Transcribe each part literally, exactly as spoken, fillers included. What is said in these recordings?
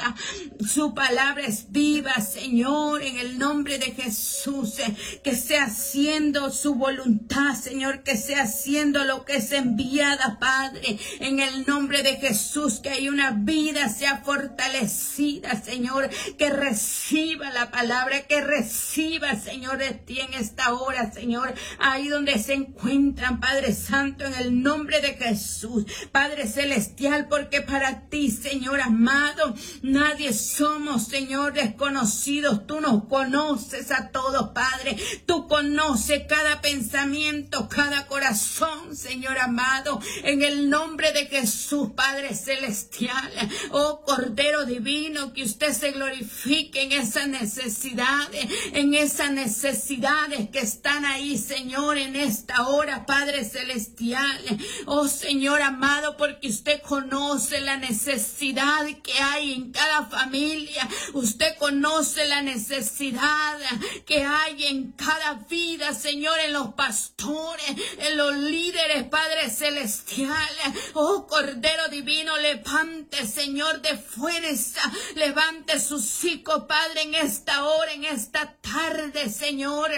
viva. Su palabra es viva, Señor, en el nombre de Jesús. Que sea haciendo su voluntad, Señor, que sea haciendo lo que es enviada, Padre, en el nombre de Jesús. Que hay una vida sea fortalecida, Señor, que reciba la palabra, que reciba, Señor, de ti en esta hora, Señor, ahí donde se encuentran, Padre Santo, en el nombre de Jesús, Padre Celestial, porque para ti, Señor amado, nadie somos, Señor, desconocidos. Tú nos conoces a todos, Padre. Tú conoces cada pensamiento, cada corazón, Señor amado, en el nombre de Jesús, Padre Celestial. Oh Cordero Divino, que usted se glorifique en esas necesidades, en esas necesidades que están ahí, Señor, en esta hora, Padre Celestial. Oh Señor amado, porque usted conoce la necesidad que hay en cada familia. Usted conoce la necesidad que hay en cada vida, Señor, en los pastores, en los líderes, Padre Celestial. Oh Cordero Divino, levante, Señor, de fuerza, levante sus hijos, Padre, en esta hora, en esta tarde, Señor.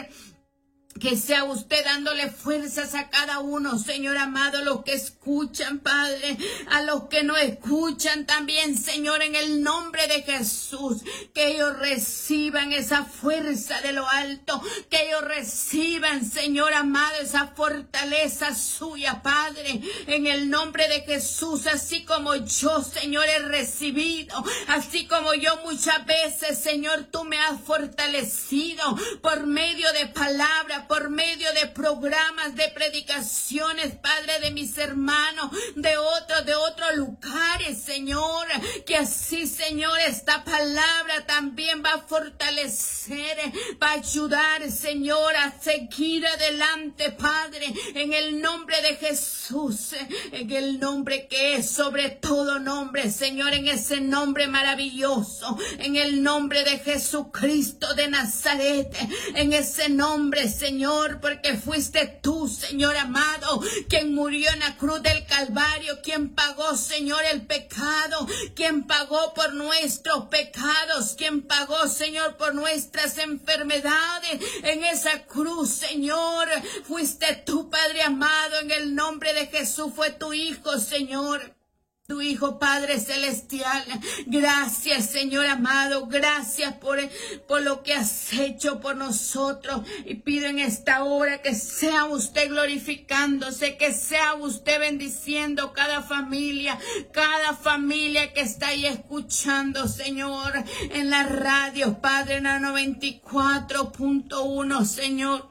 Que sea usted dándole fuerzas a cada uno, Señor amado, los que escuchan, Padre, a los que no escuchan también, Señor, en el nombre de Jesús, que ellos reciban esa fuerza de lo alto, que ellos reciban, Señor amado, esa fortaleza suya, Padre, en el nombre de Jesús, así como yo, Señor, he recibido, así como yo muchas veces, Señor, tú me has fortalecido por medio de palabras, por medio de programas, de predicaciones, Padre, de mis hermanos, de otros, de otros lugares, Señor, que así, Señor, esta palabra también va a fortalecer, va a ayudar, Señor, a seguir adelante, Padre, en el nombre de Jesús, en el nombre que es sobre todo nombre, Señor, en ese nombre maravilloso, en el nombre de Jesucristo de Nazaret, en ese nombre, Señor, Señor, porque fuiste tú, Señor amado, quien murió en la cruz del Calvario, quien pagó, Señor, el pecado, quien pagó por nuestros pecados, quien pagó, Señor, por nuestras enfermedades. En esa cruz, Señor, fuiste tú, Padre amado, en el nombre de Jesús fue tu Hijo, Señor. Tu Hijo, Padre Celestial. Gracias, Señor amado. Gracias por, por lo que has hecho por nosotros. Y pido en esta hora que sea usted glorificándose, que sea usted bendiciendo cada familia, cada familia que está ahí escuchando, Señor, en la radio, Padre, en la noventa y cuatro punto uno, Señor.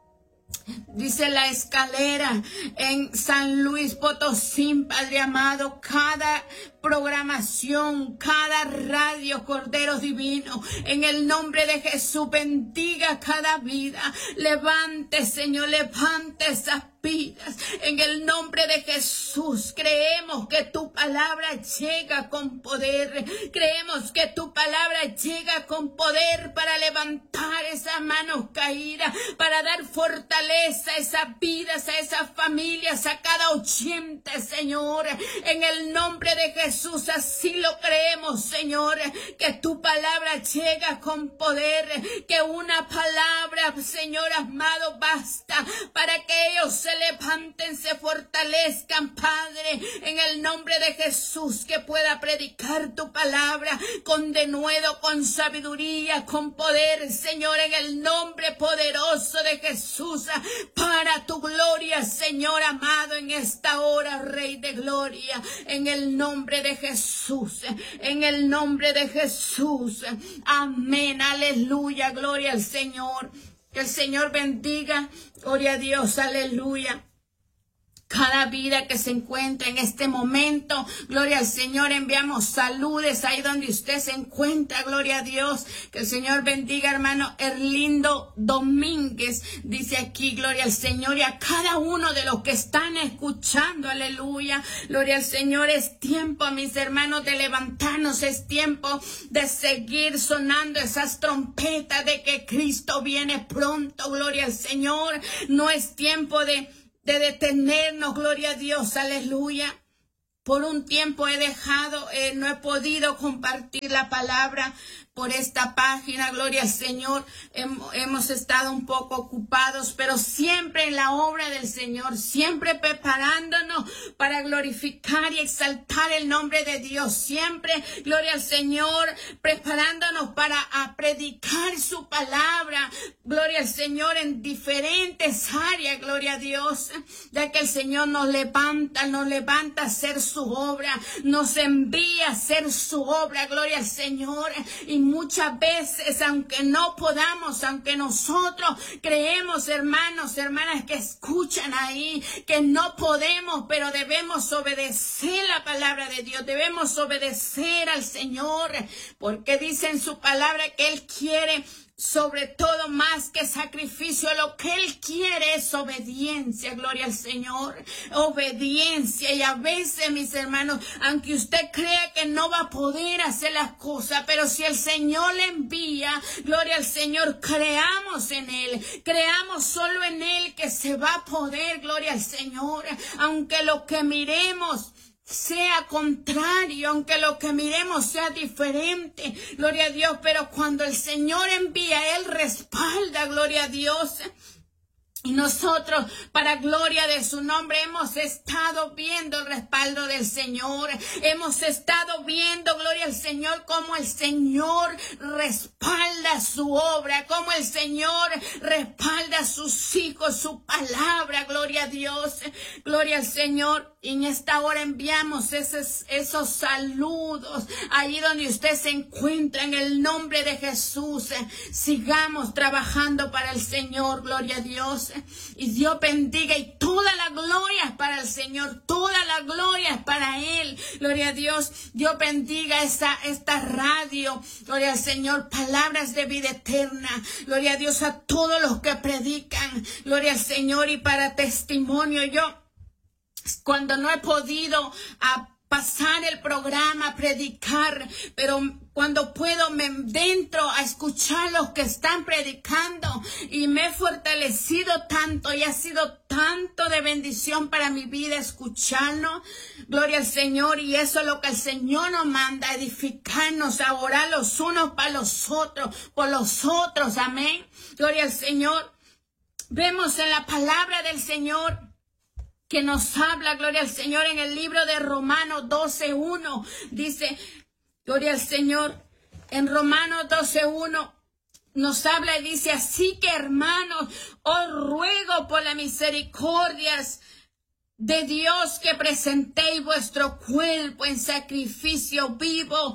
Dice La Escalera en San Luis Potosí, Padre amado, cada programación, cada radio, Cordero Divino, en el nombre de Jesús, bendiga cada vida, levante, Señor, levante esas vidas, en el nombre de Jesús. Creemos que tu palabra llega con poder, creemos que tu palabra llega con poder para levantar esas manos caídas, para dar fortaleza a esas vidas, a esas familias, a cada oyente, Señor, en el nombre de Jesús, así lo creemos, Señor, que tu palabra llega con poder, que una palabra, Señor amado, basta para que ellos se levanten, se fortalezcan, Padre, en el nombre de Jesús, que pueda predicar tu palabra con denuedo, con sabiduría, con poder, Señor, en el nombre poderoso de Jesús, para tu gloria, Señor amado, en esta hora, Rey de gloria, en el nombre de Jesús, en el nombre de Jesús, amén, aleluya, gloria al Señor. Que el Señor bendiga, gloria a Dios, aleluya. Cada vida que se encuentra en este momento, gloria al Señor, enviamos saludes ahí donde usted se encuentra, gloria a Dios. Que el Señor bendiga, hermano Erlindo Domínguez, dice aquí, gloria al Señor, y a cada uno de los que están escuchando, aleluya, gloria al Señor. Es tiempo, mis hermanos, de levantarnos, es tiempo de seguir sonando esas trompetas de que Cristo viene pronto, gloria al Señor. No es tiempo de de detenernos, gloria a Dios, aleluya. Por un tiempo he dejado, eh, no he podido compartir la palabra por esta página, gloria al Señor. Hem- hemos estado un poco ocupados, pero siempre en la obra del Señor, siempre preparándonos para glorificar y exaltar el nombre de Dios. Siempre, gloria al Señor, preparándonos para a predicar su palabra, gloria al Señor, en diferentes áreas, gloria a Dios, ya que el Señor nos levanta, nos levanta a hacer su obra, nos envía a hacer su obra, gloria al Señor. Y muchas veces, aunque no podamos, aunque nosotros creemos, hermanos, hermanas que escuchan ahí, que no podemos, pero debemos obedecer la palabra de Dios, debemos obedecer al Señor, porque dice en su palabra que Él quiere sobre todo más que sacrificio. Lo que Él quiere es obediencia, gloria al Señor, obediencia. Y a veces, mis hermanos, aunque usted crea que no va a poder hacer las cosas, pero si el Señor le envía, gloria al Señor, creamos en Él, creamos solo en Él que se va a poder, gloria al Señor, aunque lo que miremos sea contrario, aunque lo que miremos sea diferente, gloria a Dios, pero cuando el Señor envía, Él respalda, gloria a Dios. Y nosotros, para gloria de su nombre, hemos estado viendo el respaldo del Señor. Hemos estado viendo, gloria al Señor, cómo el Señor respalda su obra, cómo el Señor respalda a sus hijos, su palabra, gloria a Dios, gloria al Señor. Y en esta hora enviamos esos, esos saludos ahí donde usted se encuentra, en el nombre de Jesús. Sigamos trabajando para el Señor, gloria a Dios. Y Dios bendiga, y toda la gloria es para el Señor, toda la gloria es para Él, gloria a Dios. Dios bendiga esta, esta radio, gloria al Señor, palabras de vida eterna, gloria a Dios, a todos los que predican, gloria al Señor. Y para testimonio, yo cuando no he podido a pasar el programa, a predicar, pero cuando puedo me dentro a escuchar los que están predicando, y me he fortalecido tanto y ha sido tanto de bendición para mi vida escucharlo, gloria al Señor. Y eso es lo que el Señor nos manda, edificarnos, a orar los unos para los otros, por los otros, amén, gloria al Señor. Vemos en la palabra del Señor que nos habla, gloria al Señor, en el libro de Romanos doce uno. Dice, gloria al Señor, en Romanos doce uno nos habla y dice, así que hermanos, os ruego por las misericordias de Dios que presentéis vuestro cuerpo en sacrificio vivo,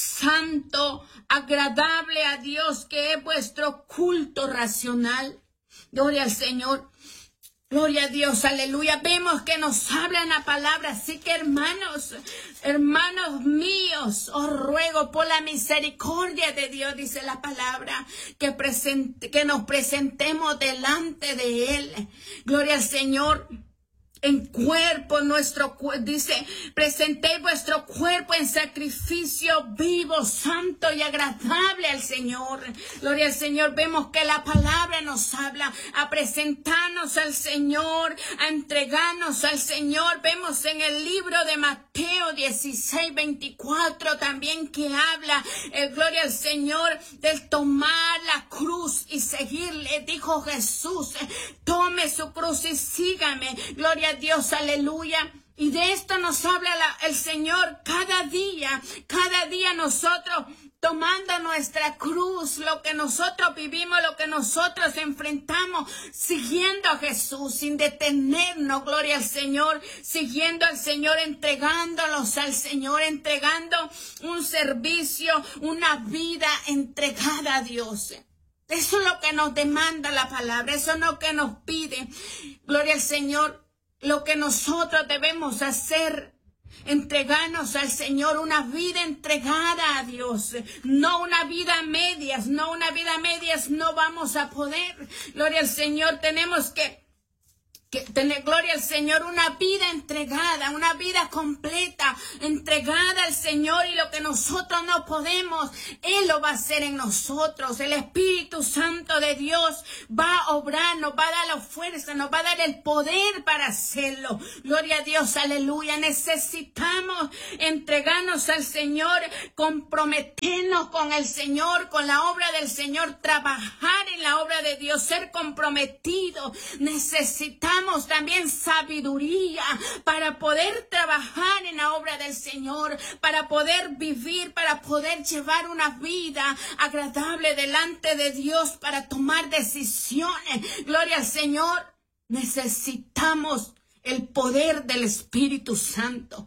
santo, agradable a Dios, que es vuestro culto racional. Gloria al Señor. Gloria a Dios, aleluya. Vemos que nos habla la palabra. Así que hermanos, hermanos míos, os ruego por la misericordia de Dios, dice la palabra, que, presente, que nos presentemos delante de Él. Gloria al Señor. En cuerpo nuestro, dice, presentéis vuestro cuerpo en sacrificio vivo, santo y agradable al Señor. Gloria al Señor. Vemos que la palabra nos habla a presentarnos al Señor, a entregarnos al Señor. Vemos en el libro de Mateo dieciséis veinticuatro también que habla, eh, gloria al Señor, del tomar la cruz y seguirle. Dijo Jesús, tome su cruz y sígame. Gloria a Dios, aleluya. Y de esto nos habla la, el Señor cada día, cada día nosotros tomando nuestra cruz, lo que nosotros vivimos, lo que nosotros enfrentamos, siguiendo a Jesús, sin detenernos, gloria al Señor, siguiendo al Señor, entregándolos al Señor, entregando un servicio, una vida entregada a Dios. Eso es lo que nos demanda la palabra, eso es lo que nos pide, gloria al Señor. Lo que nosotros debemos hacer, entregarnos al Señor, una vida entregada a Dios, no una vida a medias, no una vida a medias, no vamos a poder. Gloria al Señor, tenemos que Que tener, gloria al Señor, una vida entregada, una vida completa, entregada al Señor, y lo que nosotros no podemos, Él lo va a hacer en nosotros. El Espíritu Santo de Dios va a obrar, nos va a dar la fuerza, nos va a dar el poder para hacerlo. Gloria a Dios, aleluya. Necesitamos entregarnos al Señor, comprometernos con el Señor, con la obra del Señor, trabajar en la obra de Dios, ser comprometidos. Necesitamos también sabiduría para poder trabajar en la obra del Señor, para poder vivir, para poder llevar una vida agradable delante de Dios, para tomar decisiones. Gloria al Señor. Necesitamos el poder del Espíritu Santo.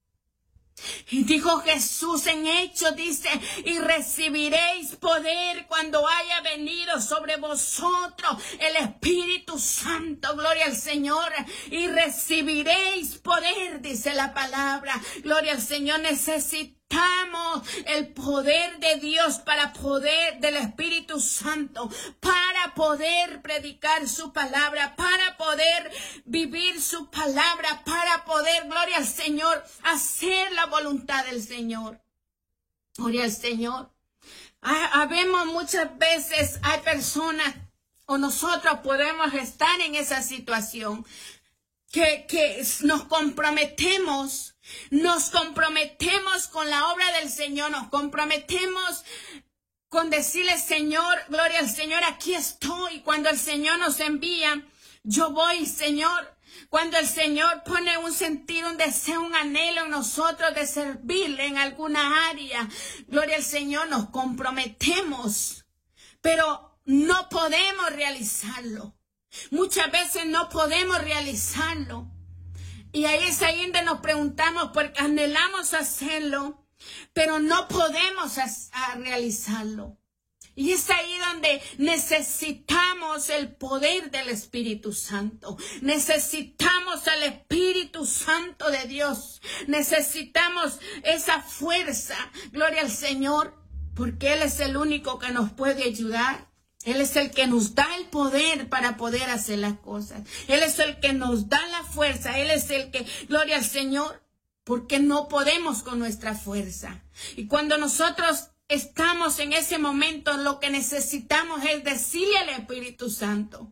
Y dijo Jesús en Hechos, dice, y recibiréis poder cuando haya venido sobre vosotros el Espíritu Santo, gloria al Señor, y recibiréis poder, dice la palabra, gloria al Señor. Necesitamos el poder de Dios, para poder del Espíritu Santo, para poder predicar su palabra, para poder vivir su palabra, para poder, gloria al Señor, hacer la voluntad del Señor. Gloria al Señor. Habemos muchas veces, hay personas, o nosotros podemos estar en esa situación, que, que nos comprometemos, nos comprometemos con la obra del Señor, nos comprometemos con decirle, Señor, gloria al Señor, aquí estoy. Cuando el Señor nos envía, yo voy, Señor. Cuando el Señor pone un sentir, un deseo, un anhelo en nosotros de servirle en alguna área, gloria al Señor, nos comprometemos, pero no podemos realizarlo. Muchas veces no podemos realizarlo. Y ahí es ahí donde nos preguntamos, porque anhelamos hacerlo, pero no podemos a, a realizarlo. Y es ahí donde necesitamos el poder del Espíritu Santo. Necesitamos al Espíritu Santo de Dios. Necesitamos esa fuerza, gloria al Señor, porque Él es el único que nos puede ayudar. Él es el que nos da el poder para poder hacer las cosas. Él es el que nos da la fuerza. Él es el que, gloria al Señor, porque no podemos con nuestra fuerza. Y cuando nosotros estamos en ese momento, lo que necesitamos es decirle al Espíritu Santo,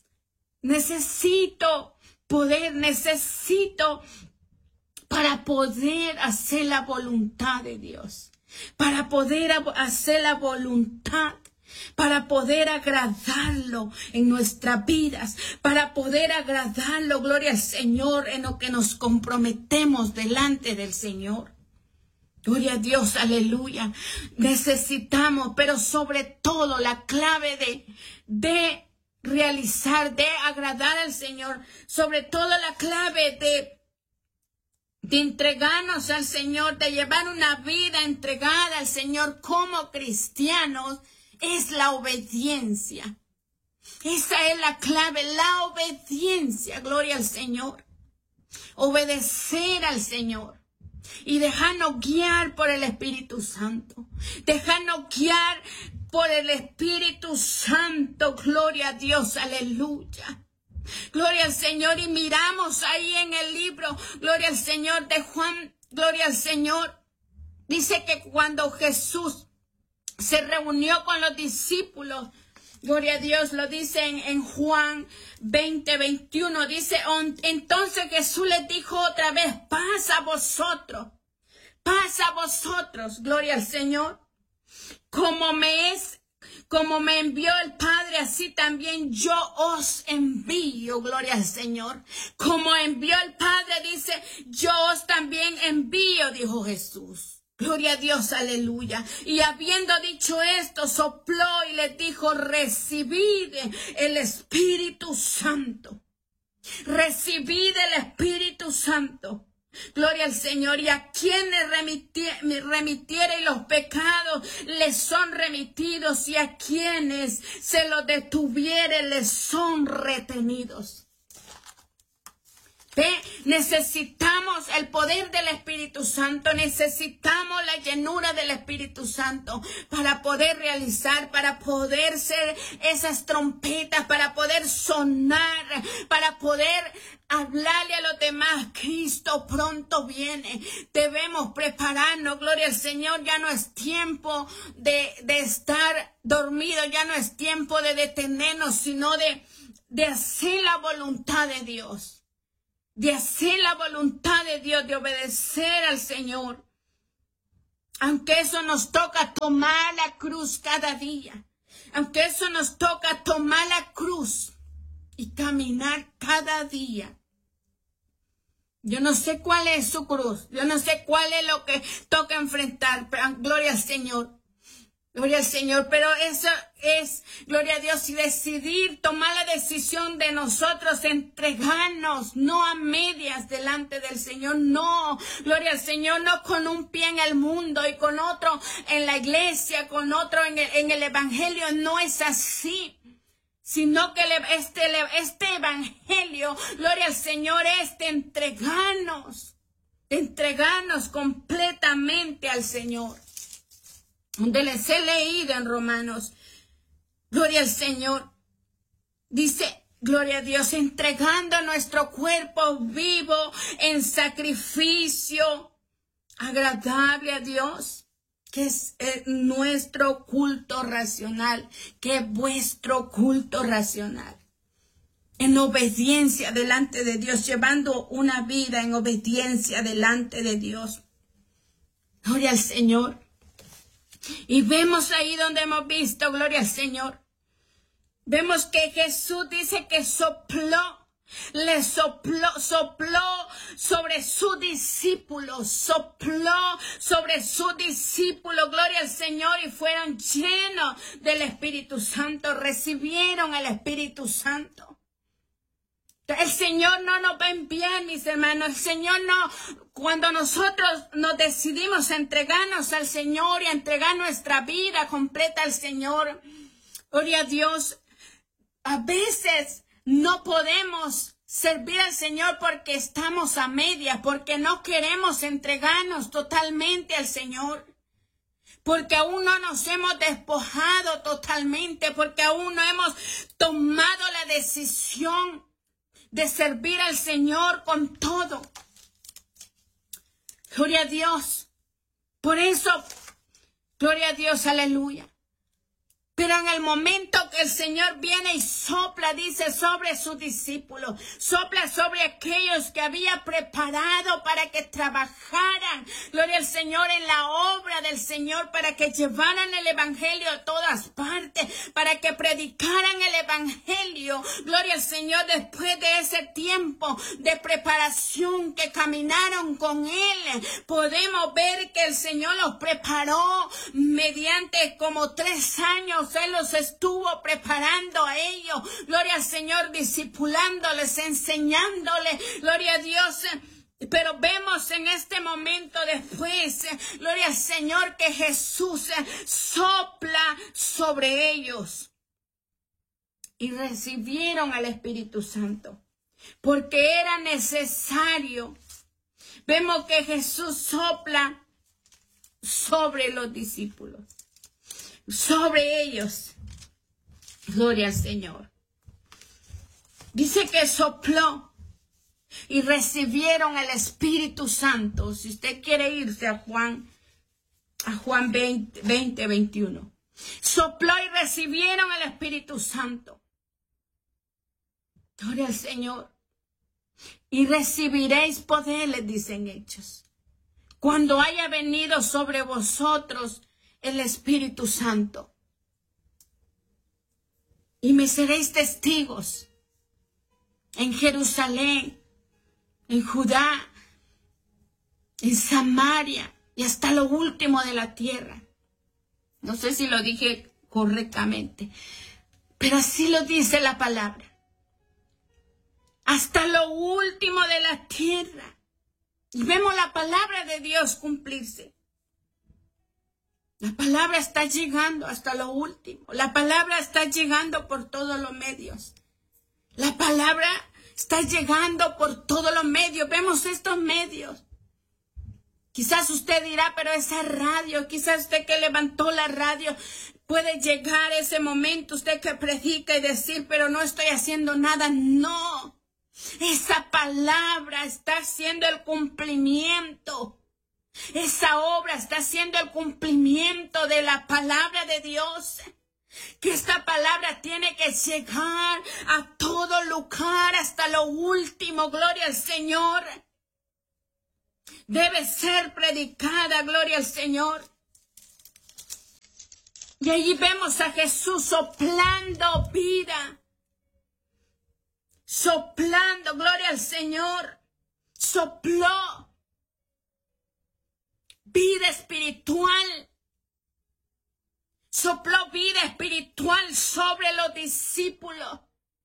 necesito poder, necesito para poder hacer la voluntad de Dios, para poder hacer la voluntad, para poder agradarlo en nuestras vidas, para poder agradarlo, gloria al Señor, en lo que nos comprometemos delante del Señor. Gloria a Dios, aleluya. Necesitamos, pero sobre todo la clave de, de realizar, de agradar al Señor, sobre todo la clave de, de entregarnos al Señor, de llevar una vida entregada al Señor como cristianos, es la obediencia. Esa es la clave, la obediencia, gloria al Señor. Obedecer al Señor. Y dejarnos guiar por el Espíritu Santo. Dejarnos guiar por el Espíritu Santo. Gloria a Dios, aleluya. Gloria al Señor. Y miramos ahí en el libro, gloria al Señor, de Juan, gloria al Señor. Dice que cuando Jesús se reunió con los discípulos, gloria a Dios, lo dice en, en Juan veinte, veintiuno, dice, entonces Jesús les dijo otra vez, paz a vosotros, paz a vosotros, gloria al Señor, como me es, como me envió el Padre, así también yo os envío, gloria al Señor, como envió el Padre, dice, yo os también envío, dijo Jesús. Gloria a Dios, aleluya. Y habiendo dicho esto, sopló y les dijo, recibid el Espíritu Santo. Recibid el Espíritu Santo. Gloria al Señor. Y a quienes remitiere los pecados les son remitidos, y a quienes se los detuviere les son retenidos. Ve, necesitamos el poder del Espíritu Santo, necesitamos la llenura del Espíritu Santo para poder realizar, para poder ser esas trompetas, para poder sonar, para poder hablarle a los demás. Cristo pronto viene. Debemos prepararnos, gloria al Señor. Ya no es tiempo de, de estar dormido, ya no es tiempo de detenernos, sino de, de hacer la voluntad de Dios. De hacer la voluntad de Dios, de obedecer al Señor. Aunque eso nos toca tomar la cruz cada día. Aunque eso nos toca tomar la cruz y caminar cada día. Yo no sé cuál es su cruz. Yo no sé cuál es lo que toca enfrentar. Pero gloria al Señor. Gloria al Señor, pero eso es, gloria a Dios, y decidir, tomar la decisión de nosotros, entregarnos, no a medias delante del Señor, no, gloria al Señor, no con un pie en el mundo y con otro en la iglesia, con otro en el, en el Evangelio, no es así. Sino que este, este Evangelio, gloria al Señor, es de entregarnos, de entregarnos completamente al Señor. Donde les he leído en Romanos, gloria al Señor, dice, gloria a Dios, entregando nuestro cuerpo vivo en sacrificio agradable a Dios, que es eh, nuestro culto racional, que es vuestro culto racional. En obediencia delante de Dios, llevando una vida en obediencia delante de Dios. Gloria al Señor. Y vemos ahí donde hemos visto, gloria al Señor. Vemos que Jesús dice que sopló, le sopló, sopló sobre su discípulo, sopló sobre su discípulo, gloria al Señor, y fueron llenos del Espíritu Santo, recibieron el Espíritu Santo. El Señor no nos va a enviar, mis hermanos. El Señor no, cuando nosotros nos decidimos a entregarnos al Señor y a entregar nuestra vida completa al Señor, gloria a Dios, a veces no podemos servir al Señor porque estamos a medias, porque no queremos entregarnos totalmente al Señor. Porque aún no nos hemos despojado totalmente, porque aún no hemos tomado la decisión de servir al Señor con todo. Gloria a Dios. Por eso, gloria a Dios, aleluya. Pero en el momento que el Señor viene y sopla, dice, sobre sus discípulos, sopla sobre aquellos que había preparado para que trabajaran, gloria al Señor, en la obra del Señor, para que llevaran el Evangelio a todas partes, para que predicaran el Evangelio, gloria al Señor, después de ese tiempo de preparación que caminaron con Él. Podemos ver que el Señor los preparó mediante como tres años. Él los estuvo preparando a ellos, gloria al Señor, discipulándoles, enseñándoles, gloria a Dios. Pero vemos en este momento después, gloria al Señor, que Jesús sopla sobre ellos y recibieron al Espíritu Santo, porque era necesario. Vemos que Jesús sopla sobre los discípulos, sobre ellos. Gloria al Señor. Dice que sopló y recibieron el Espíritu Santo. Si usted quiere irse a Juan, a Juan veinte, veinte, veintiuno. Sopló y recibieron el Espíritu Santo. Gloria al Señor. Y recibiréis poder, les dicen Hechos, cuando haya venido sobre vosotros el Espíritu Santo. Y me seréis testigos en Jerusalén, en Judá, en Samaria y hasta lo último de la tierra. No sé si lo dije correctamente, pero así lo dice la palabra. Hasta lo último de la tierra. Y vemos la palabra de Dios cumplirse. La palabra está llegando hasta lo último. La palabra está llegando por todos los medios. La palabra Está llegando por todos los medios. Vemos estos medios. Quizás usted dirá, pero esa radio, quizás usted que levantó la radio, puede llegar ese momento, usted que predica y decir, pero no estoy haciendo nada. No, esa palabra está haciendo el cumplimiento. Esa obra está haciendo el cumplimiento de la palabra de Dios. Que esta palabra tiene que llegar a todo lugar, hasta lo último, gloria al Señor. Debe ser predicada, gloria al Señor. Y allí vemos a Jesús soplando vida. Soplando, gloria al Señor. Sopló vida espiritual. Sopló vida espiritual sobre los discípulos.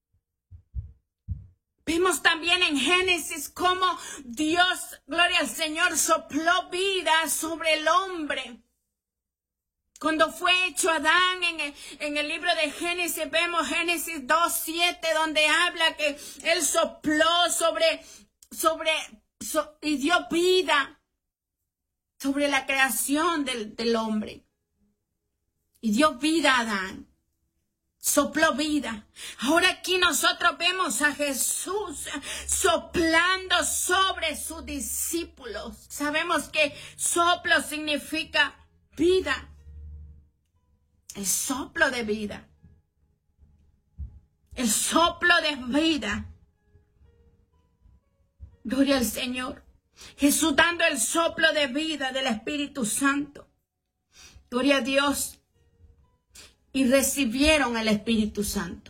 Vimos también en Génesis cómo Dios, gloria al Señor, sopló vida sobre el hombre. Cuando fue hecho Adán, en el, en el libro de Génesis, vemos Génesis dos siete, donde habla que Él sopló sobre, sobre, so, y dio vida sobre la creación del, del hombre. Y dio vida a Adán. Sopló vida. Ahora aquí nosotros vemos a Jesús soplando sobre sus discípulos. Sabemos que soplo significa vida. El soplo de vida. El soplo de vida. Gloria al Señor. Jesús dando el soplo de vida del Espíritu Santo. Gloria a Dios. Y recibieron el Espíritu Santo.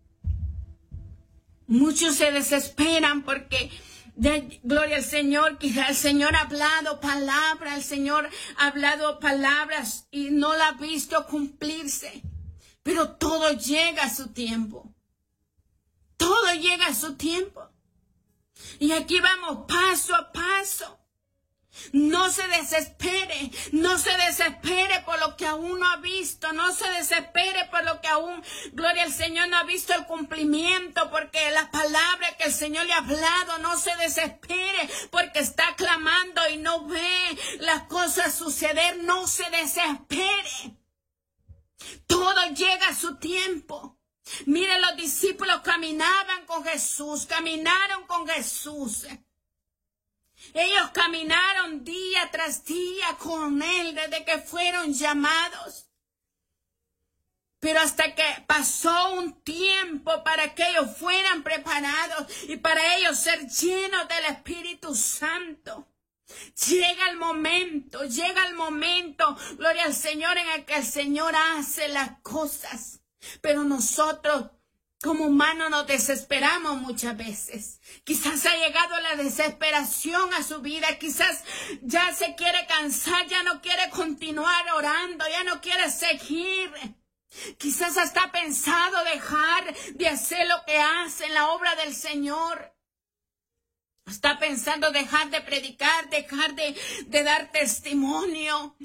Muchos se desesperan porque, de, gloria al Señor, quizá el Señor ha hablado palabras, el Señor ha hablado palabras y no la ha visto cumplirse. Pero todo llega a su tiempo. Todo llega a su tiempo. Y aquí vamos paso a paso. No se desespere, no se desespere por lo que aún no ha visto, no se desespere por lo que aún, gloria al Señor, no ha visto el cumplimiento, porque la palabra que el Señor le ha hablado, no se desespere porque está clamando y no ve las cosas suceder, no se desespere. Todo llega a su tiempo. Miren, los discípulos caminaban con Jesús, caminaron con Jesús. Ellos caminaron día tras día con Él desde que fueron llamados. Pero hasta que pasó un tiempo para que ellos fueran preparados y para ellos ser llenos del Espíritu Santo. Llega el momento, llega el momento, gloria al Señor, en el que el Señor hace las cosas. Pero nosotros, como humanos, nos desesperamos muchas veces. Quizás ha llegado la desesperación a su vida. Quizás ya se quiere cansar, ya no quiere continuar orando, ya no quiere seguir. Quizás hasta ha pensado dejar de hacer lo que hace en la obra del Señor. Está pensando dejar de predicar, dejar de, de dar testimonio.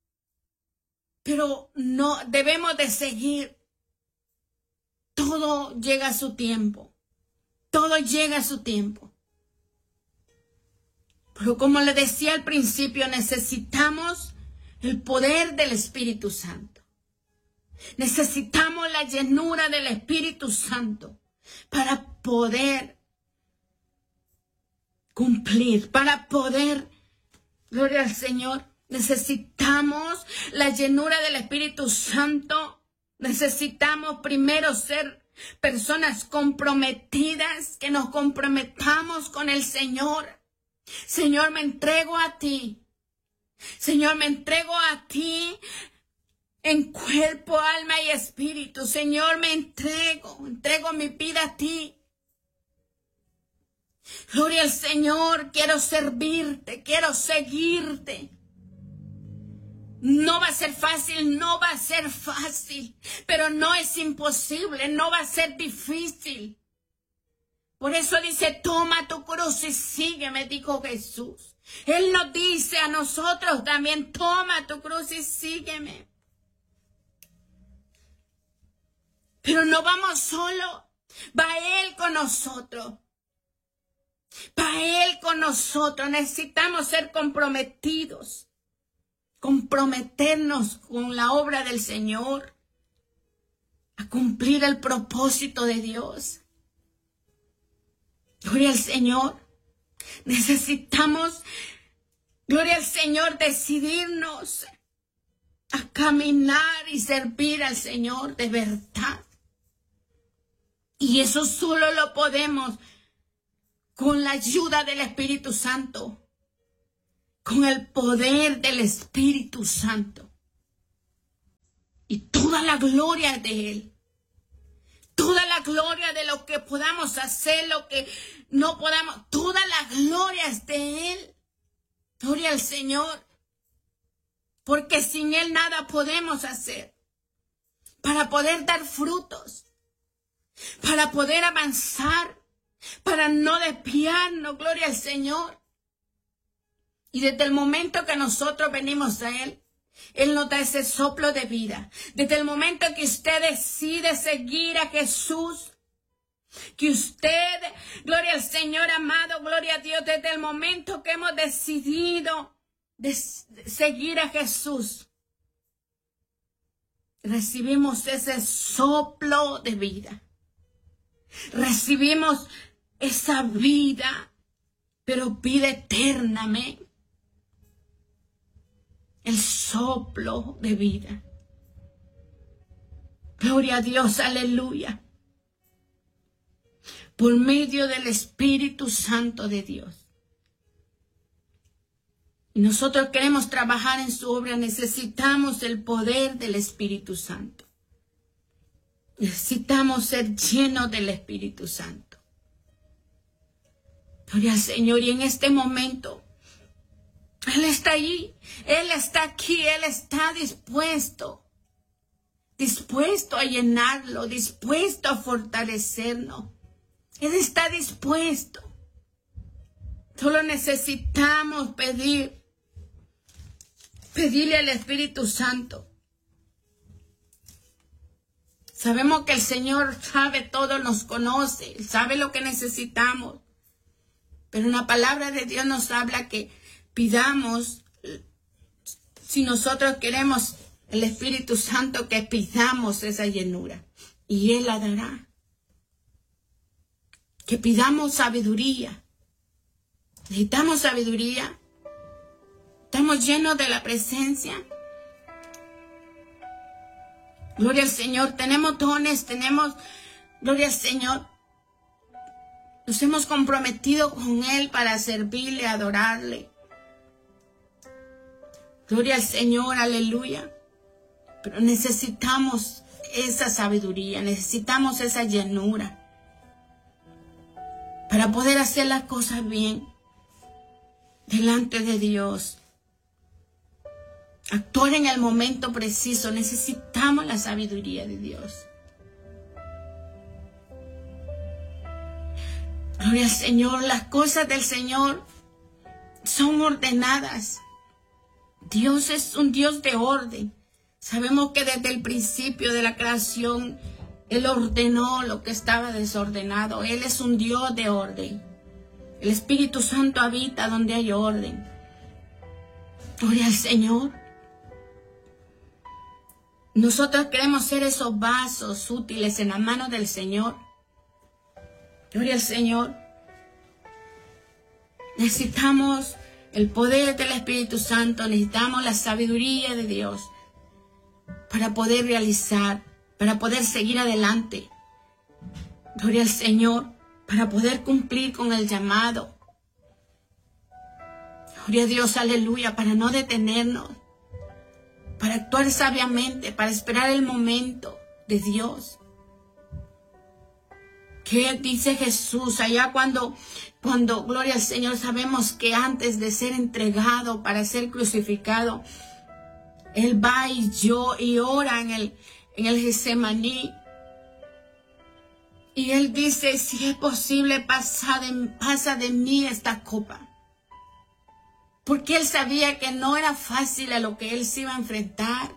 Pero no, debemos de seguir. Todo llega a su tiempo. Todo llega a su tiempo. Pero como le decía al principio, necesitamos el poder del Espíritu Santo. Necesitamos la llenura del Espíritu Santo para poder cumplir, para poder, gloria al Señor, necesitamos la llenura del Espíritu Santo. Necesitamos primero ser personas comprometidas, que nos comprometamos con el Señor. Señor, me entrego a ti. Señor, me entrego a ti en cuerpo, alma y espíritu. Señor, me entrego, entrego mi vida a ti. Gloria al Señor, quiero servirte, quiero seguirte. No va a ser fácil, no va a ser fácil, pero no es imposible, no va a ser difícil. Por eso dice, toma tu cruz y sígueme, dijo Jesús. Él nos dice a nosotros también, toma tu cruz y sígueme. Pero no vamos solo, va Él con nosotros. para Él con nosotros. Necesitamos ser comprometidos, comprometernos con la obra del Señor, a cumplir el propósito de Dios. Gloria al Señor. Necesitamos, gloria al Señor, decidirnos a caminar y servir al Señor de verdad. Y eso solo lo podemos con la ayuda del Espíritu Santo, con el poder del Espíritu Santo. Y toda la gloria de Él, toda la gloria de lo que podamos hacer, lo que no podamos, toda la gloria es de Él. Gloria al Señor, porque sin Él nada podemos hacer. Para poder dar frutos, para poder avanzar, para no desviarnos, gloria al Señor. Y desde el momento que nosotros venimos a Él, Él nos da ese soplo de vida. Desde el momento que usted decide seguir a Jesús, que usted, gloria al Señor amado, gloria a Dios, desde el momento que hemos decidido de seguir a Jesús, recibimos ese soplo de vida. Recibimos esa vida, pero vida eterna, amén. El soplo de vida. Gloria a Dios, aleluya. Por medio del Espíritu Santo de Dios. Y nosotros queremos trabajar en su obra, necesitamos el poder del Espíritu Santo. Necesitamos ser llenos del Espíritu Santo. Gloria al Señor. Y en este momento, Él está allí, Él está aquí, Él está dispuesto, dispuesto a llenarlo, dispuesto a fortalecernos. Él está dispuesto. Solo necesitamos pedir, pedirle al Espíritu Santo. Sabemos que el Señor sabe todo, nos conoce, sabe lo que necesitamos. Pero una palabra de Dios nos habla que pidamos, si nosotros queremos el Espíritu Santo, que pidamos esa llenura y Él la dará. Que pidamos sabiduría. Necesitamos sabiduría. Estamos llenos de la presencia. Gloria al Señor. Tenemos dones, tenemos, gloria al Señor. Nos hemos comprometido con Él para servirle, adorarle. Gloria al Señor, aleluya. Pero necesitamos esa sabiduría, necesitamos esa llenura para poder hacer las cosas bien delante de Dios. Actuar en el momento preciso, necesitamos la sabiduría de Dios. Gloria al Señor, las cosas del Señor son ordenadas. Dios es un Dios de orden. Sabemos que desde el principio de la creación, Él ordenó lo que estaba desordenado. Él es un Dios de orden. El Espíritu Santo habita donde hay orden. Gloria al Señor. Nosotros queremos ser esos vasos útiles en la mano del Señor. Gloria al Señor. Necesitamos el poder del Espíritu Santo, necesitamos la sabiduría de Dios para poder realizar, para poder seguir adelante. Gloria al Señor, para poder cumplir con el llamado. Gloria a Dios, aleluya, para no detenernos, para actuar sabiamente, para esperar el momento de Dios. ¿Qué dice Jesús allá cuando, cuando, gloria al Señor, sabemos que antes de ser entregado para ser crucificado, Él va y yo y ora en el, en el Getsemaní. Y Él dice, si es posible, pasa de, pasa de mí esta copa. Porque Él sabía que no era fácil a lo que Él se iba a enfrentar.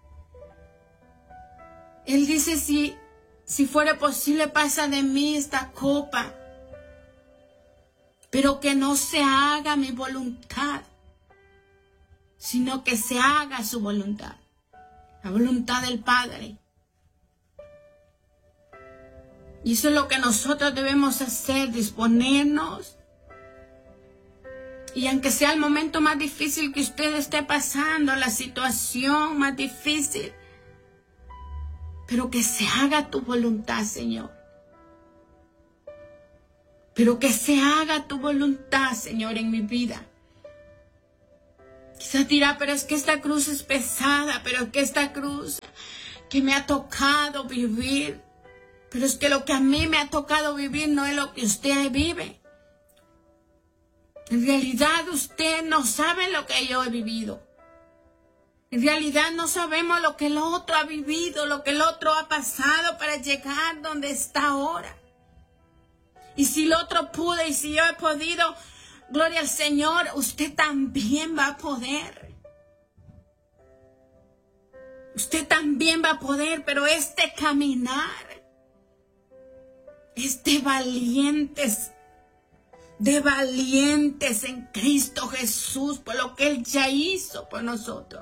Él dice, si... Si fuera posible, pasa de mí esta copa. Pero que no se haga mi voluntad, sino que se haga su voluntad, la voluntad del Padre. Y eso es lo que nosotros debemos hacer, disponernos. Y aunque sea el momento más difícil que usted esté pasando, la situación más difícil, pero que se haga tu voluntad, Señor. Pero que se haga tu voluntad, Señor, en mi vida. Quizás dirá, pero es que esta cruz es pesada, pero es que esta cruz que me ha tocado vivir, pero es que lo que a mí me ha tocado vivir no es lo que usted vive. En realidad usted no sabe lo que yo he vivido. En realidad no sabemos lo que el otro ha vivido, lo que el otro ha pasado para llegar donde está ahora. Y si el otro pudo y si yo he podido, gloria al Señor, usted también va a poder. Usted también va a poder, pero este caminar es de valientes, de valientes en Cristo Jesús, por lo que Él ya hizo por nosotros.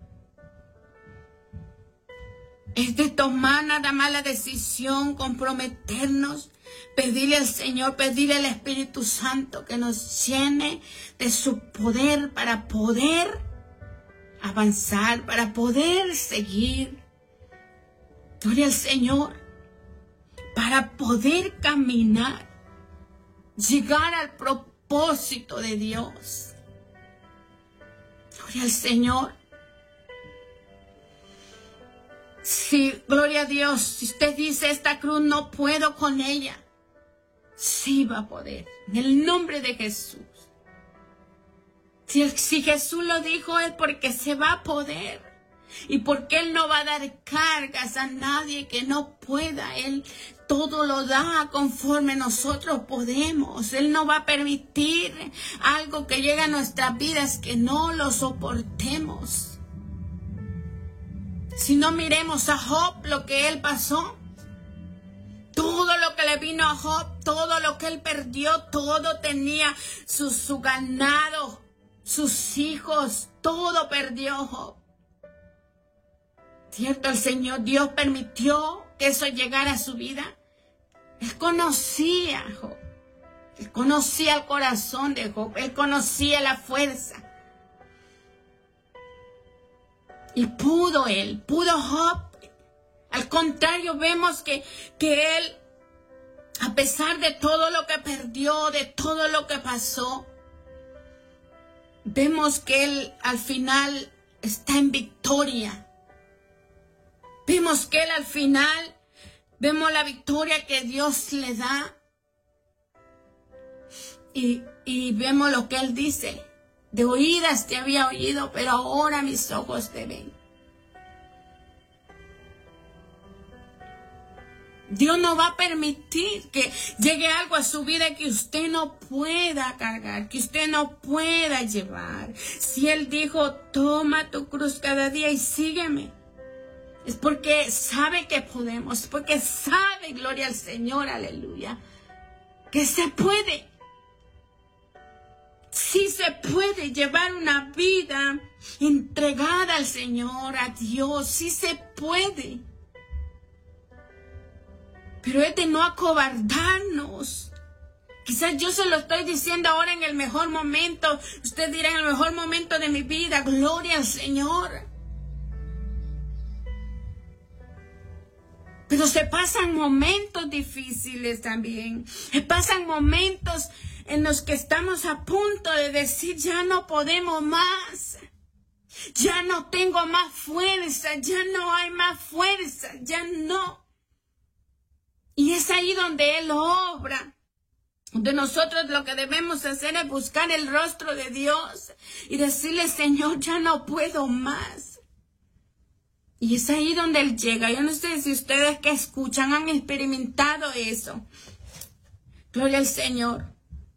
Es de tomar nada más la decisión, comprometernos, pedirle al Señor, pedirle al Espíritu Santo que nos llene de su poder para poder avanzar, para poder seguir. Gloria al Señor, para poder caminar, llegar al propósito de Dios. Gloria al Señor. Sí, gloria a Dios. Si usted dice, esta cruz no puedo con ella, sí va a poder. En el nombre de Jesús. Si, si Jesús lo dijo es porque se va a poder. Y porque Él no va a dar cargas a nadie que no pueda. Él todo lo da conforme nosotros podemos. Él no va a permitir algo que llegue a nuestras vidas que no lo soportemos. Si no, miremos a Job, lo que él pasó. Todo lo que le vino a Job, todo lo que él perdió, todo tenía su, su ganado, sus hijos, todo perdió Job. ¿Cierto? El Señor Dios permitió que eso llegara a su vida. Él conocía a Job. Él conocía el corazón de Job. Él conocía la fuerza. Y pudo él, pudo Job. Al contrario, vemos que, que él, a pesar de todo lo que perdió, de todo lo que pasó, vemos que él al final está en victoria. Vemos que él al final, vemos la victoria que Dios le da. Y, y vemos lo que él dice. De oídas te había oído, pero ahora mis ojos te ven. Dios no va a permitir que llegue algo a su vida que usted no pueda cargar, que usted no pueda llevar. Si Él dijo, toma tu cruz cada día y sígueme, es porque sabe que podemos, porque sabe, gloria al Señor, aleluya, que se puede. Sí se puede llevar una vida entregada al Señor, a Dios, sí se puede. Pero es de no acobardarnos. Quizás yo se lo estoy diciendo ahora en el mejor momento. Usted dirá, en el mejor momento de mi vida, gloria al Señor. Pero se pasan momentos difíciles también. Se pasan momentos en los que estamos a punto de decir, ya no podemos más. Ya no tengo más fuerza, ya no hay más fuerza, ya no. Y es ahí donde Él obra. Donde nosotros lo que debemos hacer es buscar el rostro de Dios y decirle, Señor, ya no puedo más. Y es ahí donde Él llega. Yo no sé si ustedes que escuchan han experimentado eso. Gloria al Señor.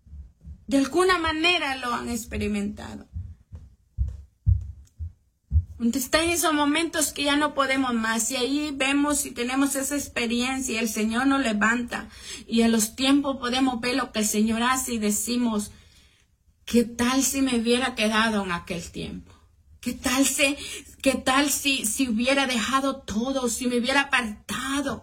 De alguna manera lo han experimentado. Donde está en esos momentos que ya no podemos más. Y ahí vemos y tenemos esa experiencia. Y el Señor nos levanta. Y en los tiempos podemos ver lo que el Señor hace y decimos, ¿qué tal si me hubiera quedado en aquel tiempo? ¿Qué tal si, qué tal si, si hubiera dejado todo, si me hubiera apartado?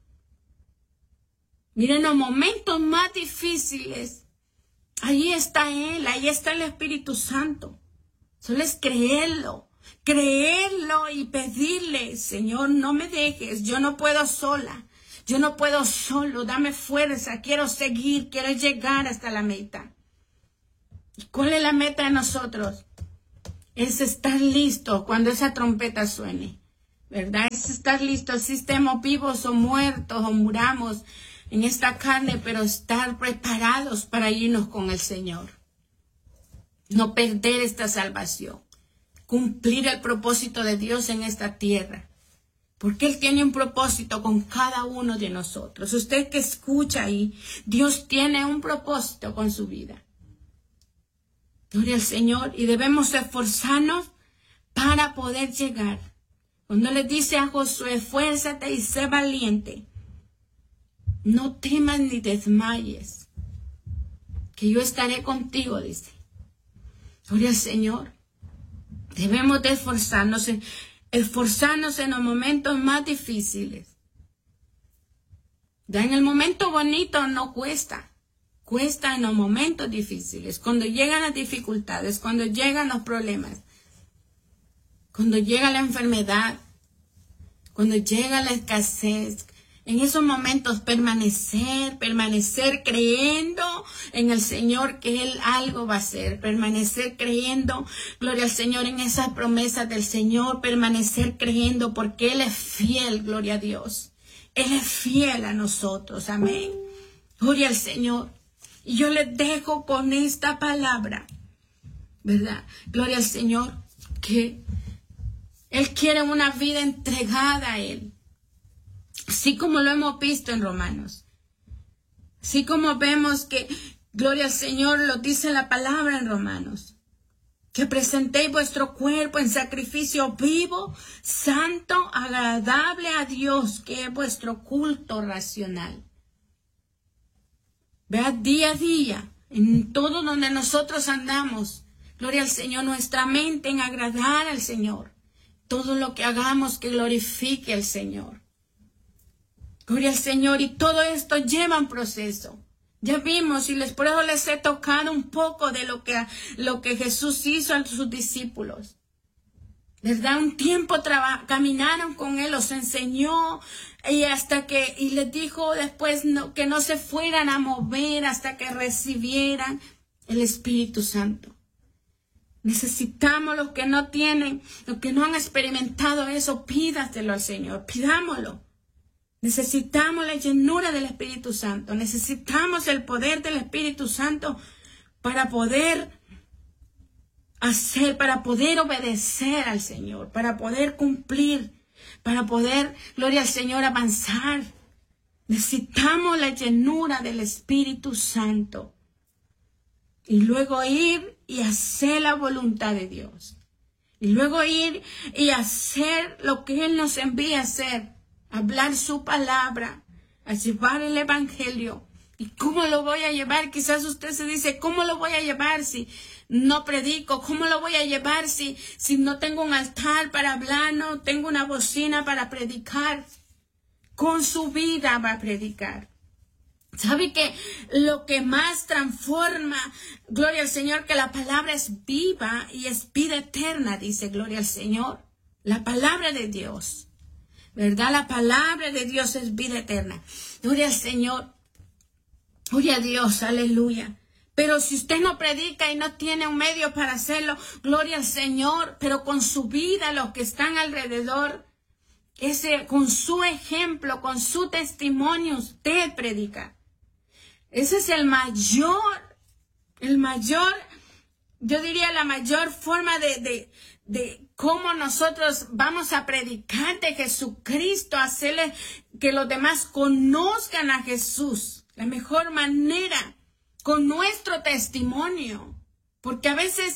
Miren, los momentos más difíciles, ahí está Él, ahí está el Espíritu Santo. Solo es creerlo, creerlo y pedirle, Señor, no me dejes, yo no puedo sola, yo no puedo solo, dame fuerza, quiero seguir, quiero llegar hasta la meta. ¿Y cuál es la meta de nosotros? Es estar listo cuando esa trompeta suene, ¿verdad? Es estar listo, si estemos vivos o muertos o muramos en esta carne, pero estar preparados para irnos con el Señor. No perder esta salvación, cumplir el propósito de Dios en esta tierra, porque Él tiene un propósito con cada uno de nosotros. Usted que escucha ahí, Dios tiene un propósito con su vida. Gloria al Señor, y debemos esforzarnos para poder llegar. Cuando le dice a Josué, esfuérzate y sé valiente, no temas ni desmayes, que yo estaré contigo, dice. Gloria al Señor. Debemos de esforzarnos, esforzarnos en los momentos más difíciles. Ya en el momento bonito no cuesta. Cuesta en los momentos difíciles, cuando llegan las dificultades, cuando llegan los problemas, cuando llega la enfermedad, cuando llega la escasez. En esos momentos permanecer, permanecer creyendo en el Señor que Él algo va a hacer, permanecer creyendo, gloria al Señor, en esas promesas del Señor, permanecer creyendo porque Él es fiel, gloria a Dios. Él es fiel a nosotros, amén. Gloria al Señor. Y yo les dejo con esta palabra, ¿verdad? Gloria al Señor, que Él quiere una vida entregada a Él. Así como lo hemos visto en Romanos. Así como vemos que, gloria al Señor, lo dice la palabra en Romanos. Que presentéis vuestro cuerpo en sacrificio vivo, santo, agradable a Dios, que es vuestro culto racional. Vea día a día, en todo donde nosotros andamos, gloria al Señor, nuestra mente en agradar al Señor. Todo lo que hagamos que glorifique al Señor. Gloria al Señor, y todo esto lleva un proceso. Ya vimos, y les, por eso les he tocado un poco de lo que, lo que Jesús hizo a sus discípulos. Les da un tiempo, caminaron con Él, los enseñó, y hasta que, y les dijo después no, que no se fueran a mover hasta que recibieran el Espíritu Santo. Necesitamos los que no tienen, los que no han experimentado eso, pídaselo al Señor, pidámoslo. Necesitamos la llenura del Espíritu Santo, necesitamos el poder del Espíritu Santo para poder hacer, para poder obedecer al Señor, para poder cumplir, para poder, gloria al Señor, avanzar. Necesitamos la llenura del Espíritu Santo. Y luego ir y hacer la voluntad de Dios. Y luego ir y hacer lo que Él nos envía a hacer. Hablar su palabra, a llevar el Evangelio. ¿Y cómo lo voy a llevar? Quizás usted se dice, ¿cómo lo voy a llevar si no predico? ¿Cómo lo voy a llevar si, si no tengo un altar para hablar, no tengo una bocina para predicar? Con su vida va a predicar. ¿Sabe que lo que más transforma, gloria al Señor, que la palabra es viva y es vida eterna, dice, gloria al Señor? La palabra de Dios. ¿Verdad? La palabra de Dios es vida eterna. Gloria al Señor. Gloria a Dios. Aleluya. Pero si usted no predica y no tiene un medio para hacerlo, gloria al Señor. Pero con su vida, los que están alrededor, ese, con su ejemplo, con su testimonio, usted predica. Ese es el mayor, el mayor, yo diría la mayor forma de, de, de cómo nosotros vamos a predicar de Jesucristo, hacerle que los demás conozcan a Jesús. La mejor manera, con nuestro testimonio. Porque a veces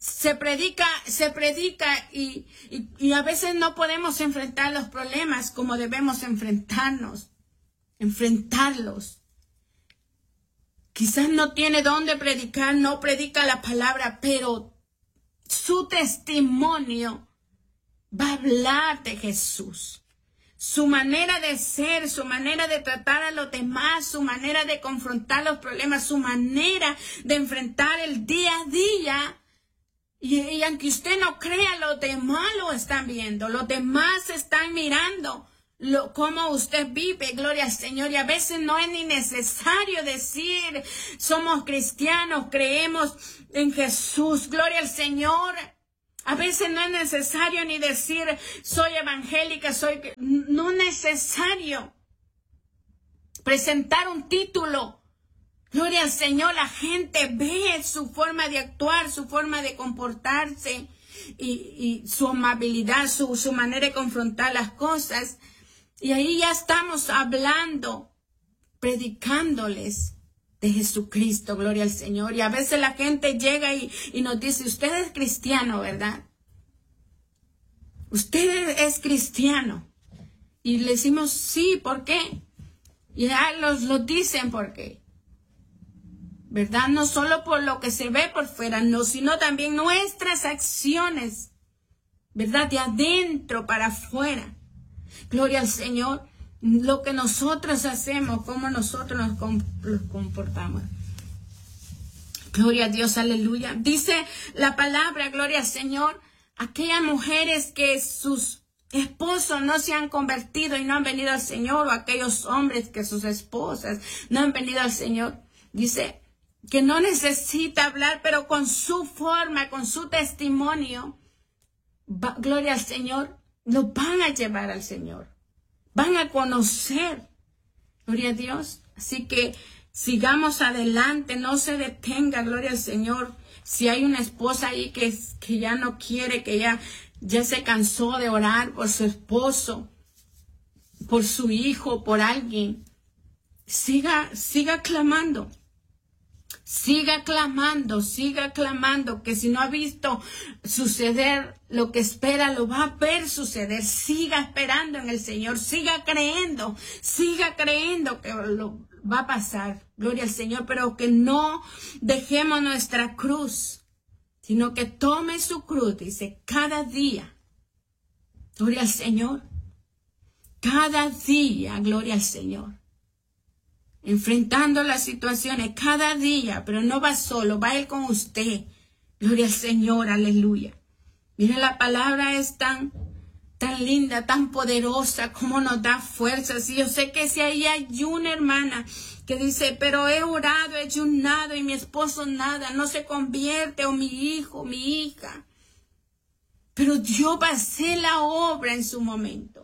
Se predica, se predica y, y, y a veces no podemos enfrentar los problemas como debemos enfrentarnos, enfrentarlos. Quizás no tiene dónde predicar, no predica la palabra, pero su testimonio va a hablar de Jesús. Su manera de ser, su manera de tratar a los demás, su manera de confrontar los problemas, su manera de enfrentar el día a día. Y, y aunque usted no crea, los demás lo están viendo, los demás están mirando lo, cómo usted vive, gloria al Señor. Y a veces no es ni necesario decir, somos cristianos, creemos en Jesús, gloria al Señor. A veces no es necesario ni decir, soy evangélica, soy... No es necesario presentar un título. Gloria al Señor, la gente ve su forma de actuar, su forma de comportarse y, y su amabilidad, su, su manera de confrontar las cosas. Y ahí ya estamos hablando, predicándoles de Jesucristo, gloria al Señor. Y a veces la gente llega y, y nos dice, usted es cristiano, ¿verdad? Usted es cristiano. Y le decimos, sí, ¿por qué? Y ya los, los dicen por qué. ¿Verdad? No solo por lo que se ve por fuera, no, sino también nuestras acciones, ¿verdad? De adentro para afuera. Gloria al Señor. Lo que nosotros hacemos, cómo nosotros nos comportamos. Gloria a Dios, aleluya. Dice la palabra, gloria al Señor, aquellas mujeres que sus esposos no se han convertido y no han venido al Señor, o aquellos hombres que sus esposas no han venido al Señor. Dice que no necesita hablar, pero con su forma, con su testimonio, va, gloria al Señor, lo van a llevar al Señor. Van a conocer, gloria a Dios. Así que sigamos adelante, no se detenga, gloria al Señor. Si hay una esposa ahí que, que ya no quiere, que ya, ya se cansó de orar por su esposo, por su hijo, por alguien, siga, siga clamando. Siga clamando, siga clamando, que si no ha visto suceder lo que espera, lo va a ver suceder. Siga esperando en el Señor, siga creyendo, siga creyendo que lo va a pasar. Gloria al Señor, pero que no dejemos nuestra cruz, sino que tome su cruz, dice, cada día. Gloria al Señor. Cada día, gloria al Señor. Enfrentando las situaciones cada día, pero no va solo, va Él con usted. Gloria al Señor, aleluya. Mira, la palabra es tan, tan linda, tan poderosa, como nos da fuerzas. Y yo sé que si ahí hay una hermana que dice, pero he orado, he ayunado y mi esposo nada, no se convierte, o mi hijo, mi hija. Pero Dios va a hacer la obra en su momento.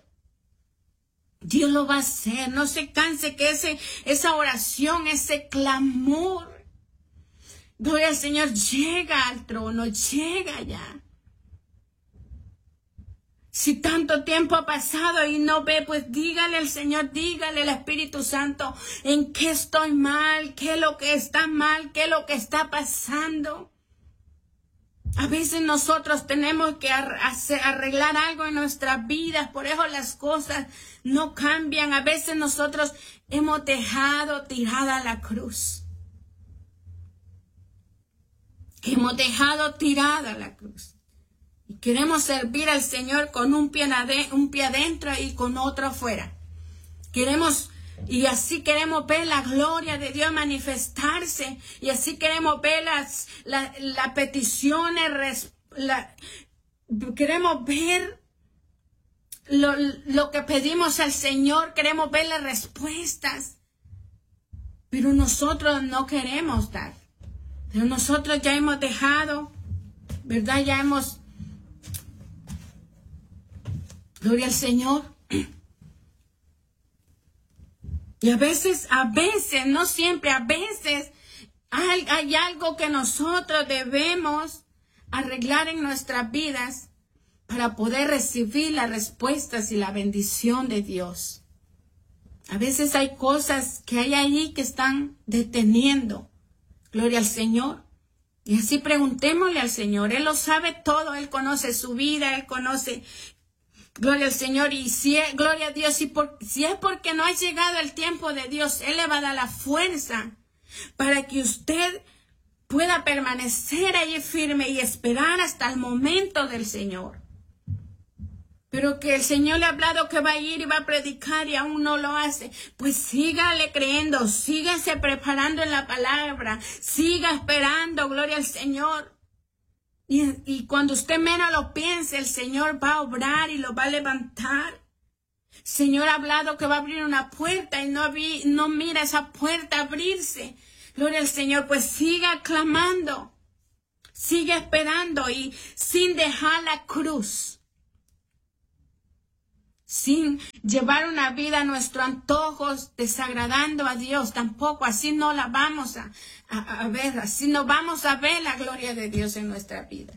Dios lo va a hacer. No se canse, que ese, esa oración, ese clamor, gloria al Señor, llega al trono, llega ya. Si tanto tiempo ha pasado y no ve, pues dígale al Señor, dígale al Espíritu Santo, en qué estoy mal, qué es lo que está mal, qué es lo que está pasando. A veces nosotros tenemos que hacer, arreglar algo en nuestras vidas, por eso las cosas no cambian. A veces nosotros hemos dejado tirada la cruz. Hemos dejado tirada la cruz. Y queremos servir al Señor con un pie, un pie adentro y con otro afuera. Queremos... Y así queremos ver la gloria de Dios manifestarse. Y así queremos ver las, las, las peticiones. La, queremos ver lo, lo que pedimos al Señor. Queremos ver las respuestas. Pero nosotros no queremos dar. Pero nosotros ya hemos dejado, ¿verdad? Ya hemos... Gloria al Señor. Y a veces, a veces, no siempre, a veces hay, hay algo que nosotros debemos arreglar en nuestras vidas para poder recibir las respuestas y la bendición de Dios. A veces hay cosas que hay ahí que están deteniendo. Gloria al Señor. Y así preguntémosle al Señor. Él lo sabe todo. Él conoce su vida. Él conoce, gloria al Señor. Y si es, gloria a Dios, si, por, si es porque no ha llegado el tiempo de Dios, Él le va a dar la fuerza para que usted pueda permanecer ahí firme y esperar hasta el momento del Señor. Pero que el Señor le ha hablado que va a ir y va a predicar y aún no lo hace. Pues sígale creyendo, sígase preparando en la palabra, siga esperando, gloria al Señor. Y, y cuando usted menos lo piense, el Señor va a obrar y lo va a levantar. El Señor ha hablado que va a abrir una puerta y no, vi, no mira esa puerta abrirse. Gloria al Señor, pues siga clamando, siga esperando y sin dejar la cruz. Sin llevar una vida a nuestros antojos, desagradando a Dios, tampoco, así no la vamos a, a, a ver, así no vamos a ver la gloria de Dios en nuestra vida.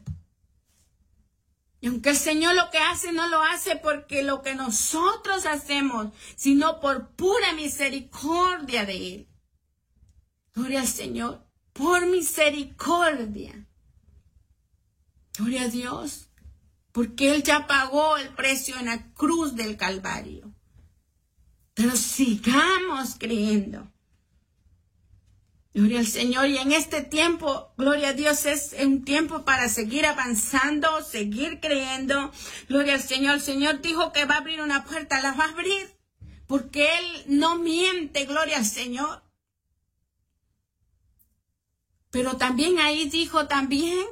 Y aunque el Señor lo que hace, no lo hace porque lo que nosotros hacemos, sino por pura misericordia de Él. Gloria al Señor, por misericordia. Gloria a Dios. Porque Él ya pagó el precio en la cruz del Calvario. Pero sigamos creyendo. Gloria al Señor. Y en este tiempo, gloria a Dios, es un tiempo para seguir avanzando, seguir creyendo. Gloria al Señor. El Señor dijo que va a abrir una puerta, la va a abrir. Porque Él no miente, gloria al Señor. Pero también ahí dijo también.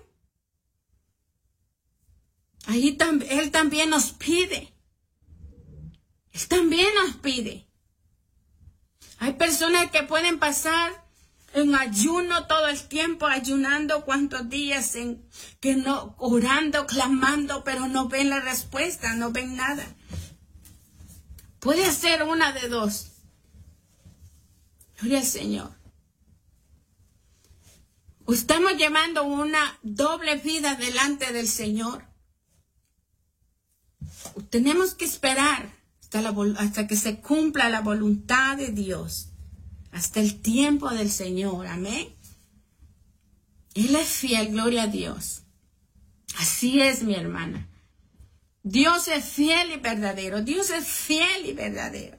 Ahí tam Él también nos pide. Él también nos pide. Hay personas que pueden pasar en ayuno todo el tiempo, ayunando cuantos días, en, que no, orando, clamando, pero no ven la respuesta, no ven nada. Puede ser una de dos. Gloria al Señor. O estamos llevando una doble vida delante del Señor. Tenemos que esperar hasta, la, hasta que se cumpla la voluntad de Dios, hasta el tiempo del Señor, amén. Él es fiel, gloria a Dios. Así es, mi hermana. Dios es fiel y verdadero, Dios es fiel y verdadero.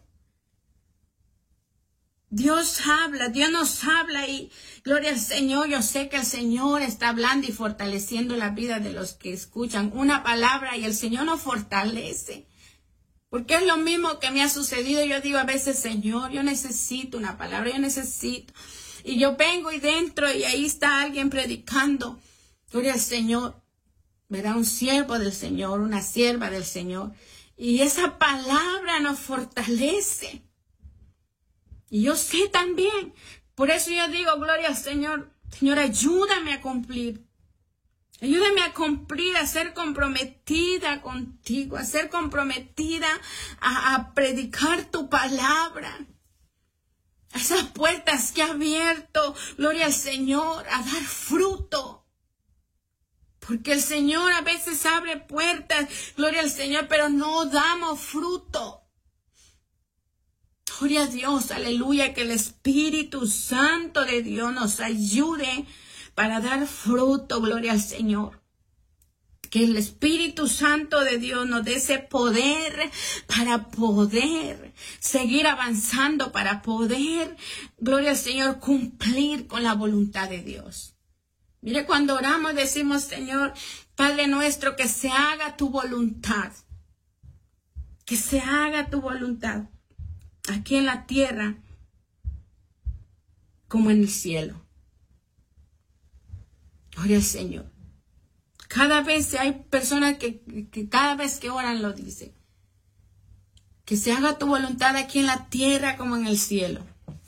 Dios habla, Dios nos habla y gloria al Señor. Yo sé que el Señor está hablando y fortaleciendo la vida de los que escuchan una palabra y el Señor nos fortalece. Porque es lo mismo que me ha sucedido. Yo digo a veces, Señor, yo necesito una palabra, yo necesito. Y yo vengo y dentro y ahí está alguien predicando. Gloria al Señor. ¿Verdad? Un siervo del Señor, una sierva del Señor. Y esa palabra nos fortalece. Y yo sé también, por eso yo digo, gloria al Señor, Señor, ayúdame a cumplir. Ayúdame a cumplir, a ser comprometida contigo, a ser comprometida a, a predicar tu palabra. A esas puertas que ha abierto, gloria al Señor, a dar fruto. Porque el Señor a veces abre puertas, gloria al Señor, pero no damos fruto. Gloria a Dios, aleluya, que el Espíritu Santo de Dios nos ayude para dar fruto, gloria al Señor. Que el Espíritu Santo de Dios nos dé ese poder para poder seguir avanzando, para poder, gloria al Señor, cumplir con la voluntad de Dios. Mire, cuando oramos decimos, Señor, Padre nuestro, que se haga tu voluntad. Que se haga tu voluntad. Aquí en la tierra, como en el cielo. Gloria al Señor. Cada vez hay personas que, que cada vez que oran lo dicen. Que se haga tu voluntad aquí en la tierra como en el cielo.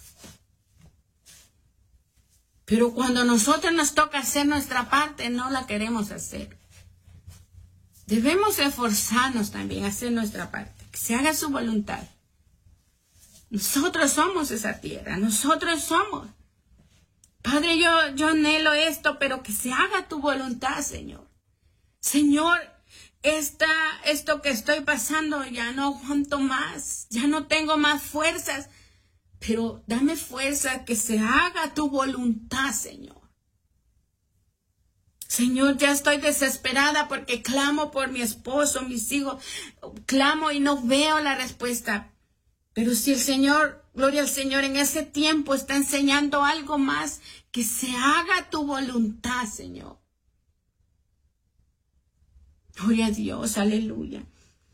Pero cuando a nosotros nos toca hacer nuestra parte, no la queremos hacer. Debemos esforzarnos también a hacer nuestra parte. Que se haga su voluntad. Nosotros somos esa tierra, nosotros somos. Padre, yo, yo anhelo esto, pero que se haga tu voluntad, Señor. Señor, esta, esto que estoy pasando, ya no aguanto más, ya no tengo más fuerzas, pero dame fuerza, que se haga tu voluntad, Señor. Señor, ya estoy desesperada porque clamo por mi esposo, mis hijos, clamo y no veo la respuesta. Pero si el Señor, gloria al Señor, en ese tiempo está enseñando algo más, que se haga tu voluntad, Señor. Gloria a Dios, aleluya.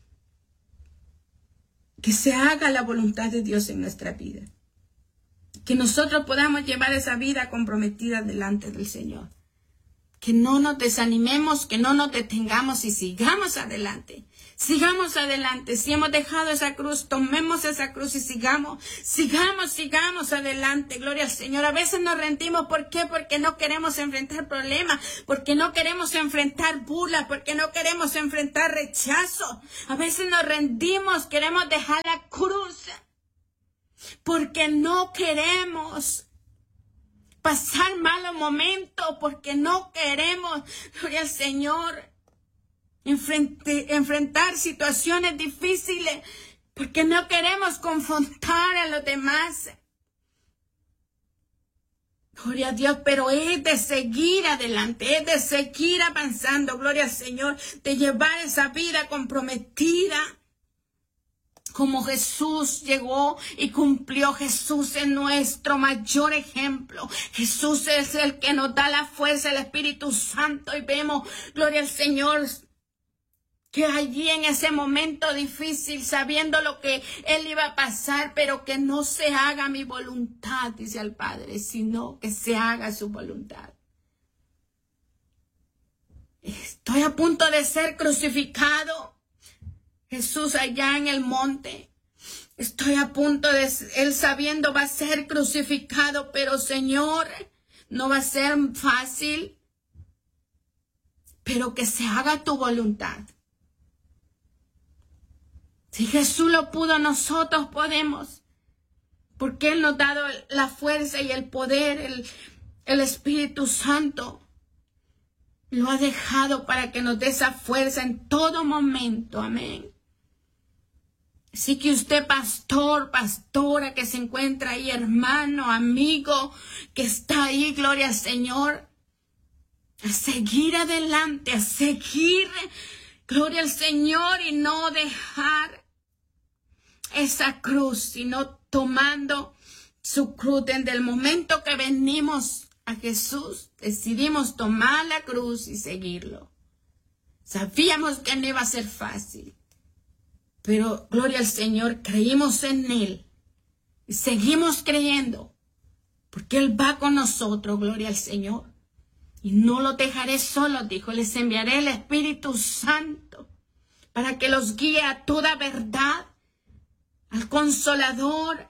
Que se haga la voluntad de Dios en nuestra vida. Que nosotros podamos llevar esa vida comprometida delante del Señor. Que no nos desanimemos, que no nos detengamos y sigamos adelante. Sigamos adelante. Si hemos dejado esa cruz, tomemos esa cruz y sigamos, sigamos, sigamos adelante. Gloria al Señor. A veces nos rendimos. ¿Por qué? Porque no queremos enfrentar problemas, porque no queremos enfrentar burlas, porque no queremos enfrentar rechazo. A veces nos rendimos, queremos dejar la cruz, porque no queremos pasar malos momentos, porque no queremos, gloria al Señor, enfrente, enfrentar situaciones difíciles, porque no queremos confrontar a los demás. Gloria a Dios, pero es de seguir adelante, es de seguir avanzando, gloria al Señor, de llevar esa vida comprometida. Como Jesús llegó y cumplió. Jesús es nuestro mayor ejemplo. Jesús es el que nos da la fuerza, el Espíritu Santo. Y vemos, gloria al Señor, que allí en ese momento difícil, sabiendo lo que Él iba a pasar, pero que no se haga mi voluntad, dice al Padre, sino que se haga su voluntad. Estoy a punto de ser crucificado. Jesús allá en el monte, estoy a punto de, él sabiendo va a ser crucificado, pero Señor, no va a ser fácil, pero que se haga tu voluntad. Si Jesús lo pudo, nosotros podemos, porque Él nos ha dado la fuerza y el poder, el, el Espíritu Santo lo ha dejado para que nos dé esa fuerza en todo momento, amén. Así que usted, pastor, pastora, que se encuentra ahí, hermano, amigo, que está ahí, gloria al Señor, a seguir adelante, a seguir, gloria al Señor, y no dejar esa cruz, sino tomando su cruz. Desde el momento que venimos a Jesús, decidimos tomar la cruz y seguirlo. Sabíamos que no iba a ser fácil. Pero, gloria al Señor, creímos en Él y seguimos creyendo, porque Él va con nosotros, gloria al Señor. Y no los dejaré solos, dijo, les enviaré el Espíritu Santo para que los guíe a toda verdad, al Consolador,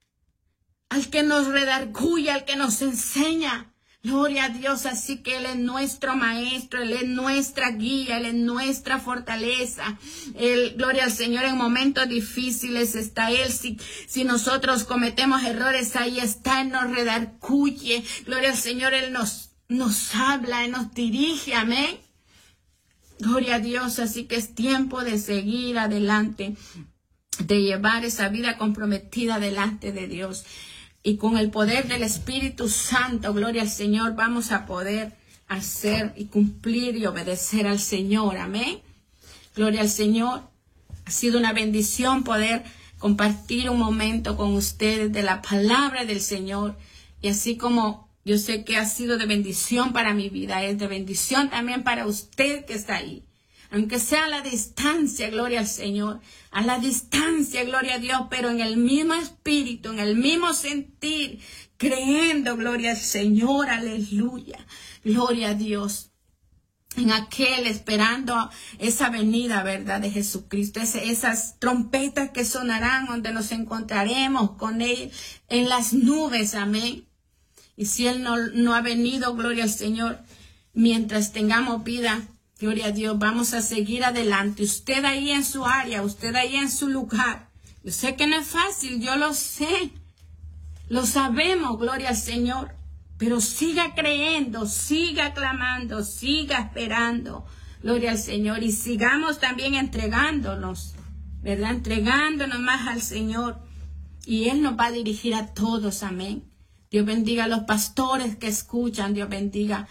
al que nos redarguye, al que nos enseña. Gloria a Dios, así que Él es nuestro maestro, Él es nuestra guía, Él es nuestra fortaleza. Él, gloria al Señor, en momentos difíciles está Él. Si, si nosotros cometemos errores, ahí está, Él nos redarguye. Gloria al Señor, Él nos, nos habla, Él nos dirige, amén. Gloria a Dios, así que es tiempo de seguir adelante, de llevar esa vida comprometida delante de Dios. Y con el poder del Espíritu Santo, gloria al Señor, vamos a poder hacer y cumplir y obedecer al Señor. Amén. Gloria al Señor. Ha sido una bendición poder compartir un momento con ustedes de la palabra del Señor. Y así como yo sé que ha sido de bendición para mi vida, es de bendición también para usted que está ahí. Aunque sea a la distancia, gloria al Señor, a la distancia, gloria a Dios, pero en el mismo espíritu, en el mismo sentir, creyendo, gloria al Señor, aleluya, gloria a Dios. En aquel, esperando esa venida, ¿verdad?, de Jesucristo, ese, esas trompetas que sonarán, donde nos encontraremos con Él en las nubes, amén. Y si Él no, no ha venido, gloria al Señor, mientras tengamos vida, gloria a Dios, vamos a seguir adelante. Usted ahí en su área, usted ahí en su lugar. Yo sé que no es fácil, yo lo sé. Lo sabemos, gloria al Señor. Pero siga creyendo, siga clamando, siga esperando, gloria al Señor. Y sigamos también entregándonos, ¿verdad? Entregándonos más al Señor. Y Él nos va a dirigir a todos, amén. Dios bendiga a los pastores que escuchan, Dios bendiga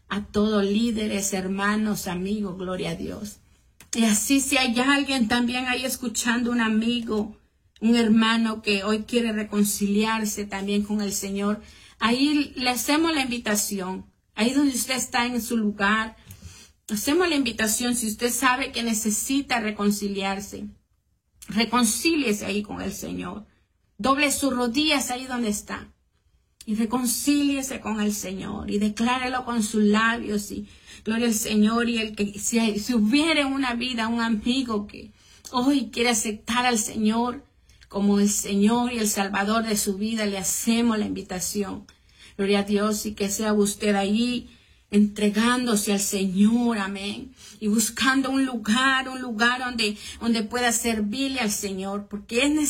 a todos líderes, hermanos, amigos, gloria a Dios. Y así si hay alguien también ahí escuchando, un amigo, un hermano que hoy quiere reconciliarse también con el Señor, ahí le hacemos la invitación, ahí donde usted está en su lugar, hacemos la invitación. Si usted sabe que necesita reconciliarse, reconcíliese ahí con el Señor. Doble sus rodillas ahí donde está y reconcíliese con el Señor y declárelo con sus labios y gloria al Señor. Y el que si, si hubiera en una vida un amigo que hoy quiere aceptar al Señor como el Señor y el Salvador de su vida, le hacemos la invitación. Gloria a Dios, y que sea usted ahí entregándose al Señor, amén, y buscando un lugar, un lugar donde, donde pueda servirle al Señor, porque es necesario.